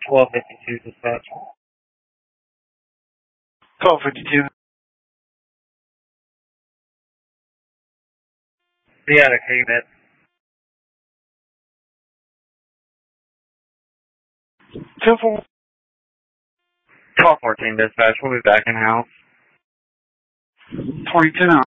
1252 dispatch. 1252. The attic unit. 2-4. 1214 dispatch. We'll be back in house. 22 now.